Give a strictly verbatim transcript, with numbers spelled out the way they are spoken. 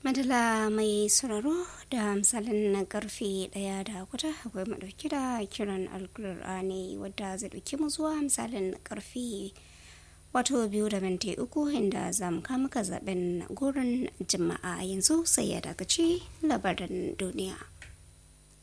Madala mai sauraro da misalin na karfe daya da kwata akwai madauki da kiran alkur'ani wadda zai dauki mu zuwa misalin karfe wato biyu da minti uku inda za mu kama ka zaben goron jama'a yanzu sai ya dakaci labaran duniya.